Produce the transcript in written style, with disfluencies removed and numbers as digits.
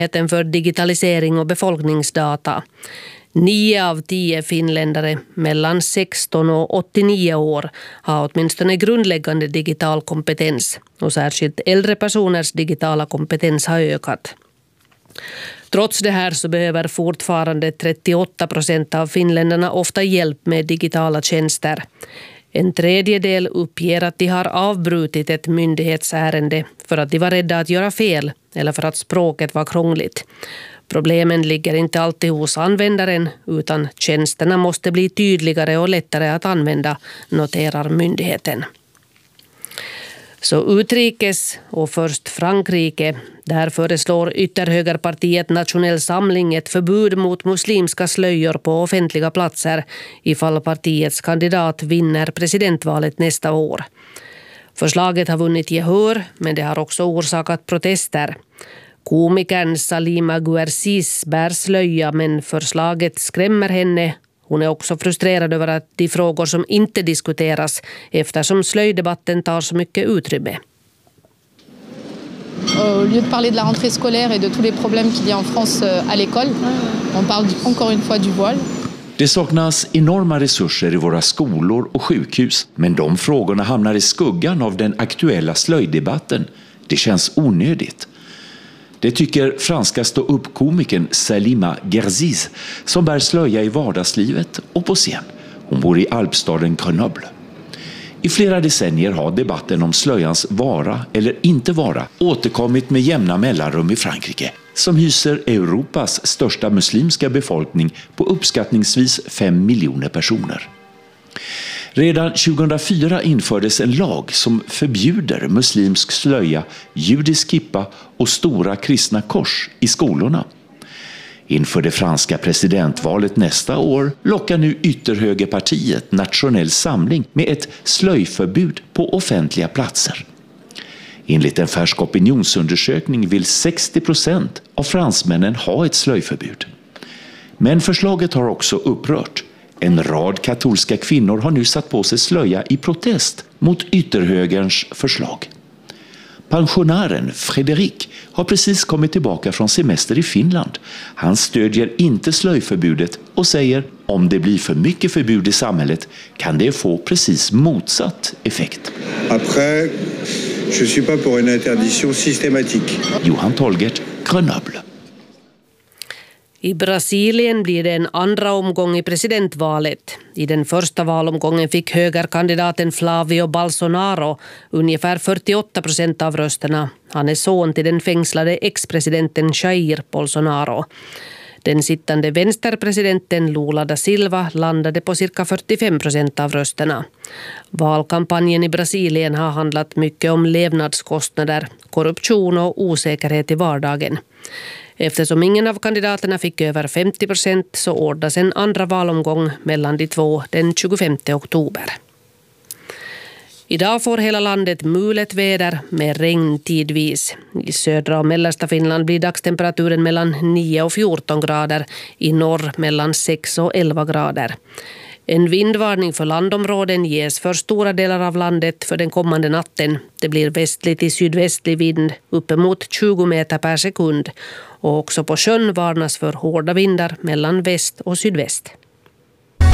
för digitalisering och befolkningsdata. 9 av 10 finländare mellan 16 och 89 år har åtminstone grundläggande digital kompetens och särskilt äldre personers digitala kompetens har ökat. Trots det här så behöver fortfarande 38% av finländarna ofta hjälp med digitala tjänster. En tredjedel uppger att de har avbrutit ett myndighetsärende för att de var rädda att göra fel eller för att språket var krångligt. Problemen ligger inte alltid hos användaren utan tjänsterna måste bli tydligare och lättare att använda, noterar myndigheten. Så utrikes och först Frankrike. Där föreslår ytterhögerpartiet Nationell Samling ett förbud mot muslimska slöjor på offentliga platser ifall partiets kandidat vinner presidentvalet nästa år. Förslaget har vunnit gehör men det har också orsakat protester. Komikern Salima Guercis bär slöja men förslaget skrämmer henne. Hon är också frustrerad över att de frågor som inte diskuteras eftersom slöjdebatten tar så mycket utrymme. Au lieu de parler de la rentrée scolaire et de tous les problèmes qu'il y a en France à l'école, on parle encore une fois du voile. Det saknas enorma resurser i våra skolor och sjukhus, men de frågorna hamnar i skuggan av den aktuella slöjdebatten. Det känns onödigt. Det tycker franska stå-upp-komikern Salima Guercis som bär slöja i vardagslivet och på scen. Hon bor i alpstaden Grenoble. I flera decennier har debatten om slöjans vara eller inte vara återkommit med jämna mellanrum i Frankrike, som hyser Europas största muslimska befolkning på uppskattningsvis 5 miljoner personer. Redan 2004 infördes en lag som förbjuder muslimsk slöja, judisk kippa och stora kristna kors i skolorna. Inför det franska presidentvalet nästa år lockar nu ytterhögerpartiet Nationell Samling med ett slöjförbud på offentliga platser. Enligt en färsk opinionsundersökning vill 60% av fransmännen ha ett slöjförbud. Men förslaget har också upprört. En rad katolska kvinnor har nu satt på sig slöja i protest mot ytterhögerns förslag. Pensionären Fredrik har precis kommit tillbaka från semester i Finland. Han stödjer inte slöjförbudet och säger om det blir för mycket förbud i samhället kan det få precis motsatt effekt. Après, je suis pas pour une interdiction systématique. Johan Tolgert, Grenoble. I Brasilien blir det en andra omgång i presidentvalet. I den första valomgången fick högerkandidaten Flavio Bolsonaro ungefär 48% av rösterna. Han är son till den fängslade ex-presidenten Jair Bolsonaro. Den sittande vänsterpresidenten Lula da Silva landade på cirka 45% av rösterna. Valkampanjen i Brasilien har handlat mycket om levnadskostnader, korruption och osäkerhet i vardagen. Eftersom ingen av kandidaterna fick över 50% så ordnas en andra valomgång mellan de två den 25 oktober. Idag får hela landet mulet väder med regn tidvis. I södra och mellersta Finland blir dagstemperaturen mellan 9 och 14 grader, i norr mellan 6 och 11 grader. En vindvarning för landområden ges för stora delar av landet för den kommande natten. Det blir västlig till sydvästlig vind uppemot 20 meter per sekund. Och också på sjön varnas för hårda vindar mellan väst och sydväst.